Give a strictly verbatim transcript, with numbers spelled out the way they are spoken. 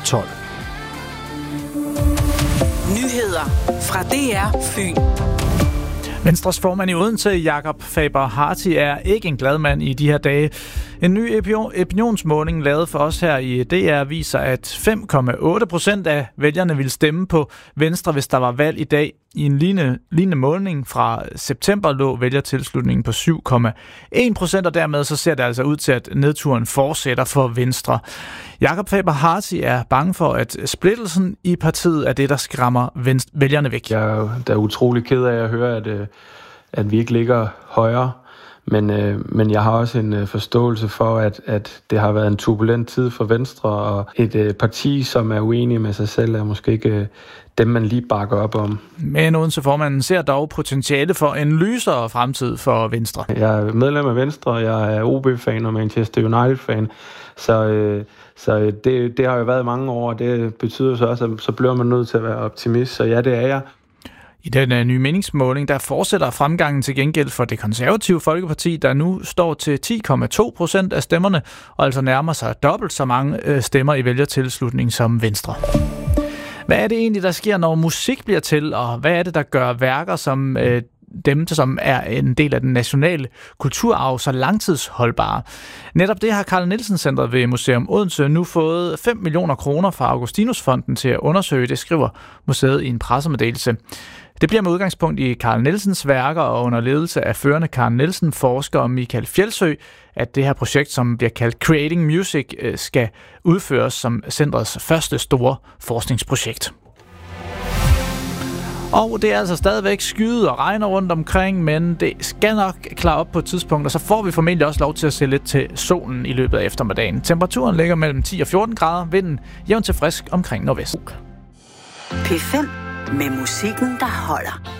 tolv. Nyheder fra D R Fyn. Venstres formand i Odense, Jakob Faber Harty, er ikke en glad mand i de her dage. En ny opinionsmåling lavet for os her i D R viser, at fem komma otte procent af vælgerne ville stemme på Venstre, hvis der var valg i dag. I en lignende, lignende måling fra september lå vælgertilslutningen på syv komma en procent, og dermed så ser det altså ud til, at nedturen fortsætter for Venstre. Jakob Faber Harty er bange for, at splittelsen i partiet er det, der skræmmer vælgerne væk. Jeg er da utrolig ked af at høre, at, at vi ikke ligger højere. Men, øh, men jeg har også en øh, forståelse for, at, at det har været en turbulent tid for Venstre, og et øh, parti, som er uenig med sig selv, er måske ikke øh, dem, man lige bakker op om. Men Odense-formanden ser dog potentiale for en lysere fremtid for Venstre. Jeg er medlem af Venstre, jeg er O B-fan og Manchester United-fan, så, øh, så det, det har jo været mange år, og det betyder så også, at så bliver man nødt til at være optimist, så ja, det er jeg. I den uh, nye meningsmåling, der fortsætter fremgangen til gengæld for Det Konservative Folkeparti, der nu står til ti komma to procent af stemmerne, og altså nærmer sig dobbelt så mange uh, stemmer i vælgertilslutning som Venstre. Hvad er det egentlig, der sker, når musik bliver til, og hvad er det, der gør værker som uh, dem, som er en del af den nationale kulturarv, så langtidsholdbare? Netop det har Carl Nielsen Centret ved Museum Odense nu fået fem millioner kroner fra Augustinusfonden til at undersøge, det skriver museet i en pressemeddelelse. Det bliver med udgangspunkt i Carl Nielsens værker og under ledelse af førende Carl Nielsen-forsker og Michael Fjeldsø, at det her projekt, som bliver kaldt Creating Music, skal udføres som centrets første store forskningsprojekt. Og det er altså stadigvæk skyet og regner rundt omkring, men det skal nok klare op på et tidspunkt, og så får vi formentlig også lov til at se lidt til solen i løbet af eftermiddagen. Temperaturen ligger mellem ti og fjorten grader, vinden jævnt til frisk omkring nordvest. P fem med musikken, der holder.